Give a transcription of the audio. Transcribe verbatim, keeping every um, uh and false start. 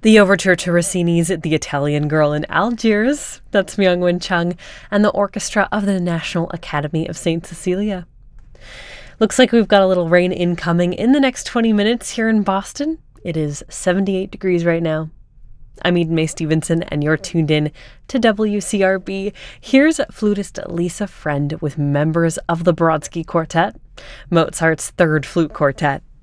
The overture to Rossini's The Italian Girl in Algiers, that's Myung-Whun Chung, and the orchestra of the National Academy of Saint Cecilia. Looks like we've got a little rain incoming in the next twenty minutes here in Boston. It is seventy-eight degrees right now. I'm Eden Mae Stevenson, and you're tuned in to W C R B. Here's flutist Lisa Friend with members of the Brodsky Quartet, Mozart's Third Flute Quartet,